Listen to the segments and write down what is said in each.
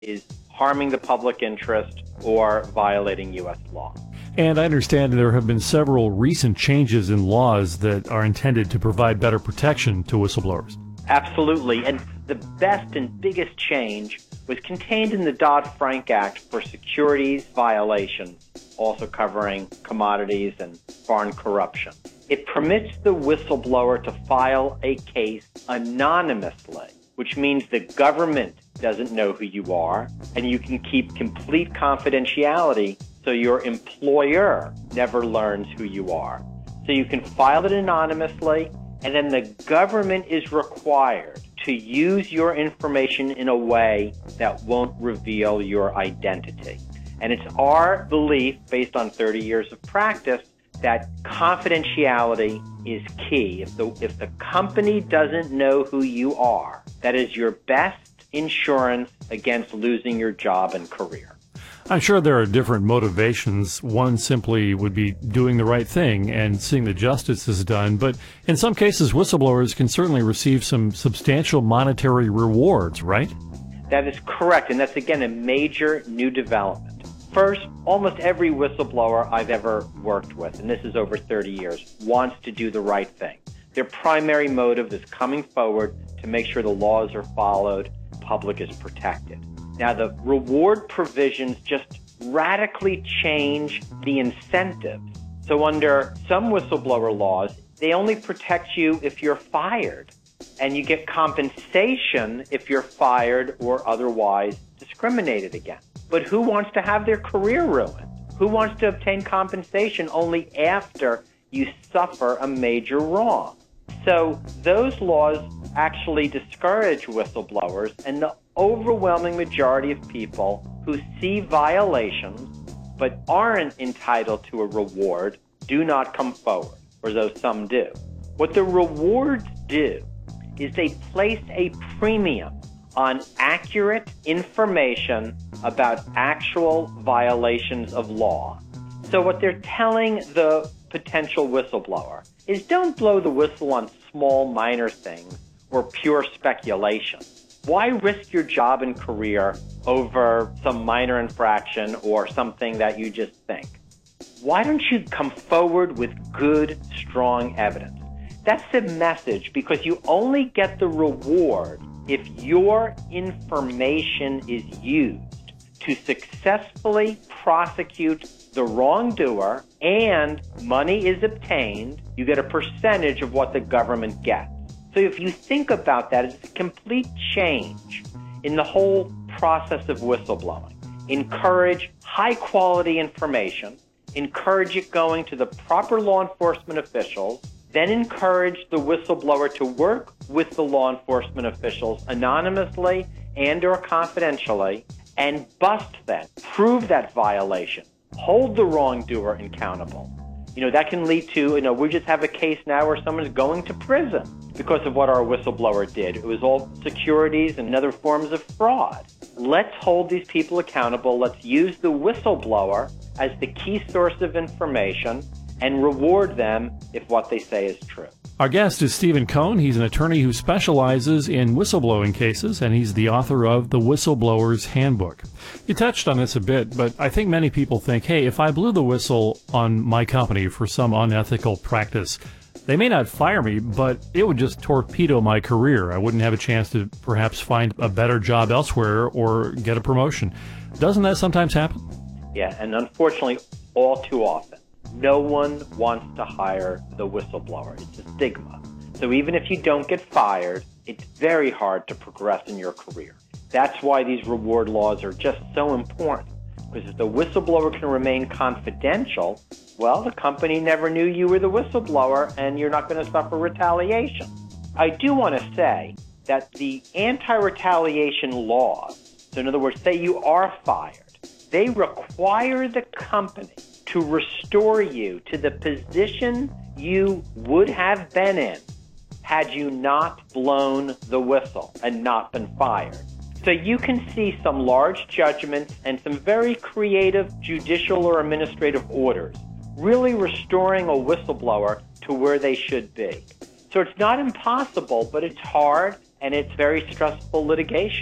is harming the public interest or violating U.S. law. And I understand there have been several recent changes in laws that are intended to provide better protection to whistleblowers. Absolutely. And the best and biggest change was contained in the Dodd-Frank Act for securities violations, also covering commodities and foreign corruption. It permits the whistleblower to file a case anonymously, which means the government doesn't know who you are, and you can keep complete confidentiality so your employer never learns who you are. So you can file it anonymously, and then the government is required to use your information in a way that won't reveal your identity. And it's our belief, based on 30 years of practice, that confidentiality is key. If the company doesn't know who you are, that is your best insurance against losing your job and career. I'm sure there are different motivations. One simply would be doing the right thing and seeing that justice is done. But in some cases, whistleblowers can certainly receive some substantial monetary rewards, right? That is correct. And that's, again, a major new development. First, almost every whistleblower I've ever worked with, and this is over 30 years, wants to do the right thing. Their primary motive is coming forward to make sure the laws are followed, the public is protected. Now, the reward provisions just radically change the incentives. So under some whistleblower laws, they only protect you if you're fired, and you get compensation if you're fired or otherwise discriminated against. But who wants to have their career ruined? Who wants to obtain compensation only after you suffer a major wrong? So those laws actually discourage whistleblowers, and the overwhelming majority of people who see violations but aren't entitled to a reward do not come forward, or though some do. What the rewards do is they place a premium on accurate information about actual violations of law. So what they're telling the potential whistleblower is don't blow the whistle on small minor things or pure speculation. Why risk your job and career over some minor infraction or something that you just think? Why don't you come forward with good, strong evidence? That's the message, because you only get the reward if your information is used to successfully prosecute the wrongdoer and money is obtained. You get a percentage of what the government gets. So if you think about that, it's a complete change in the whole process of whistleblowing. Encourage high-quality information, encourage it going to the proper law enforcement officials, then encourage the whistleblower to work with the law enforcement officials anonymously and or confidentially, and bust that, prove that violation, hold the wrongdoer accountable. That can lead to, we just have a case now where someone's going to prison because of what our whistleblower did. It was all securities and other forms of fraud. Let's hold these people accountable. Let's use the whistleblower as the key source of information and reward them if what they say is true. Our guest is Stephen Cohn. He's an attorney who specializes in whistleblowing cases, and he's the author of The Whistleblower's Handbook. You touched on this a bit, but I think many people think, hey, if I blew the whistle on my company for some unethical practice, they may not fire me, but it would just torpedo my career. I wouldn't have a chance to perhaps find a better job elsewhere or get a promotion. Doesn't that sometimes happen? Yeah, and unfortunately, all too often. No one wants to hire the whistleblower. It's a stigma. So even if you don't get fired, it's very hard to progress in your career. That's why these reward laws are just so important. Because if the whistleblower can remain confidential, well, the company never knew you were the whistleblower and you're not going to suffer retaliation. I do want to say that the anti-retaliation laws, so in other words, say you are fired, they require the company to restore you to the position you would have been in had you not blown the whistle and not been fired. So you can see some large judgments and some very creative judicial or administrative orders really restoring a whistleblower to where they should be. So it's not impossible, but it's hard and it's very stressful litigation.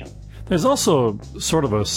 There's also sort of a